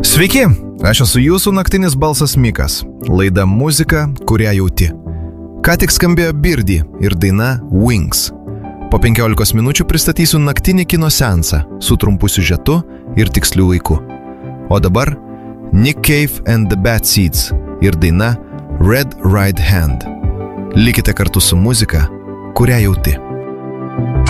Sveiki, aš esu jūsų naktinis balsas Mikas. Laida muzika, kurią jauti. Ką tik skambėjo Birdie ir daina Wings. Po 15 minučių pristatysiu naktinį kino seansą su trumpu siužetu ir tiksliu laiku. O dabar Nick Cave and the Bad Seeds ir daina Red Right Hand. Likite kartu su muzika, kurią jauti.